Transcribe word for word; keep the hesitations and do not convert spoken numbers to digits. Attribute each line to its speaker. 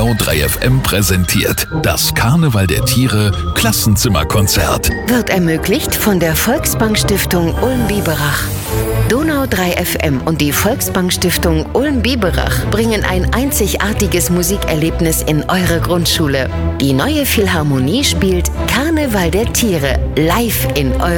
Speaker 1: Donau drei F M präsentiert das Karneval der Tiere Klassenzimmerkonzert.
Speaker 2: Wird ermöglicht von der Volksbank-Stiftung Ulm-Biberach. Donau drei F M und die Volksbank-Stiftung Ulm-Biberach bringen ein einzigartiges Musikerlebnis in eure Grundschule. Die neue Philharmonie spielt Karneval der Tiere live in eure